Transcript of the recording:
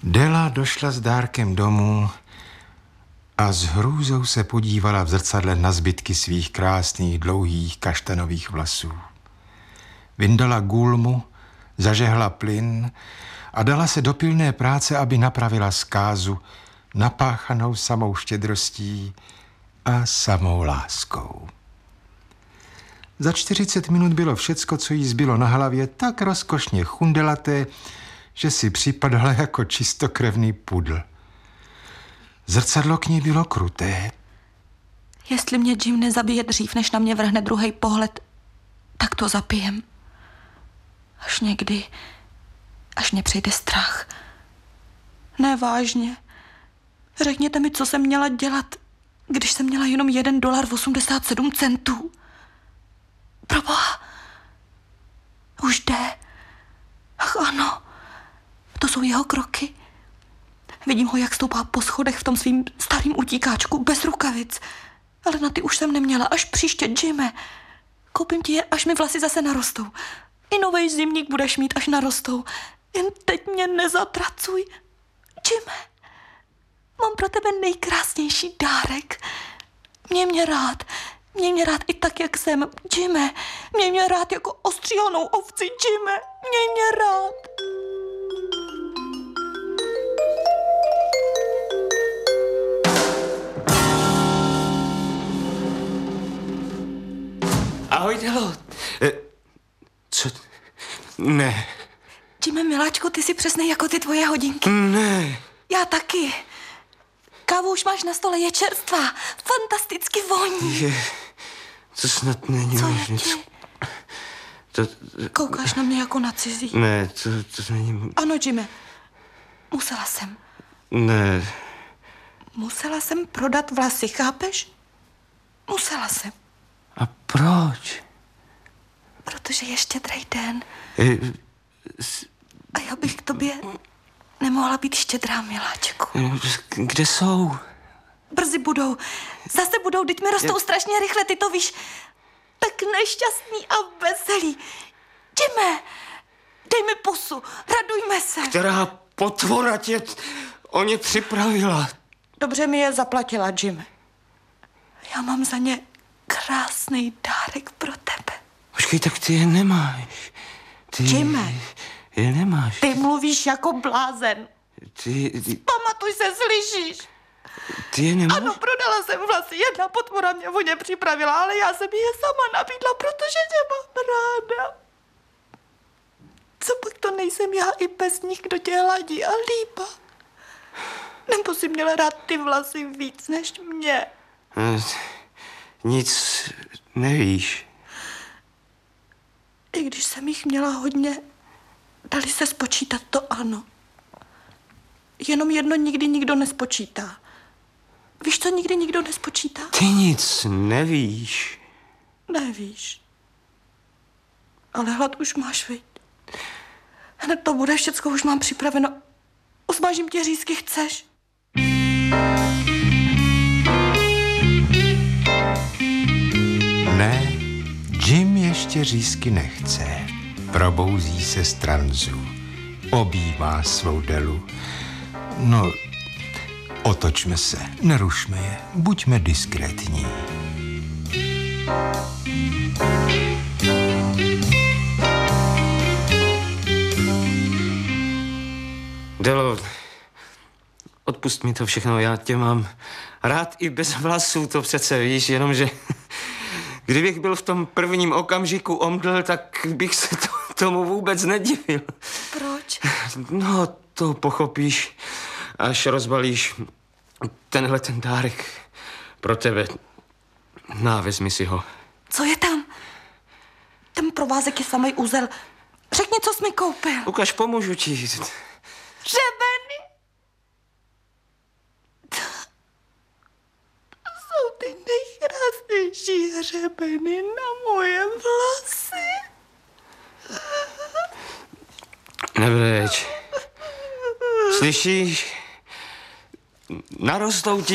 Della došla s dárkem domů a s hrůzou se podívala v zrcadle na zbytky svých krásných, dlouhých kaštanových vlasů. Vyndala gulmu, zažehla plyn a dala se do pilné práce, aby napravila zkázu, napáchanou samou štědrostí a samou láskou. Za 40 minut bylo všecko, co jí zbylo na hlavě, tak rozkošně chundelaté, že si připadala jako čistokrevný pudl. Zrcadlo k ní bylo kruté. Jestli mě Jim nezabije dřív, než na mě vrhne druhý pohled, tak to zapijem. Až někdy, až mě přijde strach. Ne, vážně. Řekněte mi, co jsem měla dělat, když jsem měla jenom $1.87. Proboha. Už jde. Ach ano, to jsou jeho kroky. Vidím ho, jak stoupá po schodech v tom svým starým utíkáčku bez rukavic. Ale na ty už jsem neměla. Až příště, Jime. Koupím ti je, až mi vlasy zase narostou. I novej zimník budeš mít, až narostou. Jen teď mě nezatracuj. Jime, mám pro tebe nejkrásnější dárek. Měj mě rád. Měj mě rád i tak, jak jsem. Jime, měj mě rád jako ostříhanou ovci. Jime, měj mě rád. Ahoj, Delo. Co? Ne. Jime, miláčku, ty jsi přesnej jako ty tvoje hodinky. Ne. Já taky. Kávu už máš na stole, je čerstvá. Fantasticky voní. To snad není Co možné. je ti? To... Koukáš na mě jako na cizí. Ne, to není... Ano, Jime. Musela jsem. Ne. Musela jsem prodat vlasy, chápeš? Musela jsem. A proč? Protože je štědrý den. E, A já bych k tobě nemohla být štědrá, miláčku. Kde jsou? Brzy budou. Zase budou, teď mi rostou strašně rychle, ty to víš. Tak nešťastný a veselý. Jime, dej mi pusu, radujme se. Která potvora tě o ně připravila? Dobře mi je zaplatila, Jime. Já mám za ně krásný dárek pro tebe. Počkej, tak ty je nemáš. Ty Jime. je nemáš. Ty mluvíš jako blázen. Ty Pamatuj se, slyšíš? Ty je nemáš? Ano, prodala jsem vlasy. Jedna potvora mě o ně připravila, ale já jsem je sama nabídla, protože tě mám ráda. Co pak to nejsem já i bez nich, kdo tě hladí a líbá? Nebo jsi měla rád ty vlasy víc než mě? Nic nevíš. I když jsem jich měla hodně, dali se spočítat, to ano. Jenom jedno nikdy nikdo nespočítá. Víš, co nikdy nikdo nespočítá? Ty nic nevíš. Nevíš. Ale hlad už máš, viď? Hned to bude, všecko už mám připraveno. Usmažím ti řízky, chceš? Ne, Jim ještě řízky nechce. Probouzí se z tranzu. Objímá svou Delu. No, otočme se, nerušme je, buďme diskrétní. Delo, odpust mi to všechno, já tě mám rád i bez vlasů, to přece víš, jenomže kdybych byl v tom prvním okamžiku omdl, tak bych se tomu vůbec nedivil. Proč? No, to pochopíš, až rozbalíš tenhle ten dárek pro tebe. Vezmi si ho. Co je tam? Ten provázek je samej úzel. Řekni, co jsi mi koupil. Ukaž, pomůžu ti. Řebeny. To jsou ty nejkrásnější hřebeny na moje vlasy. Nebreč. Slyšíš? Narostou ti